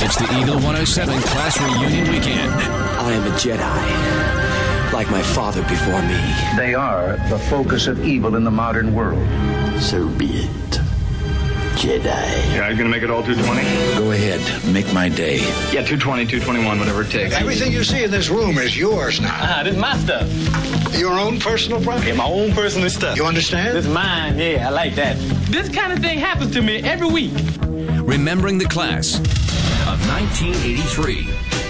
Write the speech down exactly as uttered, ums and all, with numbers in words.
It's the Eagle one oh seven Class Reunion Weekend. I am a Jedi, like my father before me. They are the focus of evil in the modern world. So be it, Jedi. Yeah, you gonna make it all two twenty? Go ahead, make my day. Yeah, two twenty, two twenty-one, whatever it takes. Everything you see in this room is yours now. Ah, this is my stuff. Your own personal property. Yeah, my own personal stuff. You understand? This is mine, yeah, I like that. This kind of thing happens to me every week. Remembering the class of nineteen eighty-three.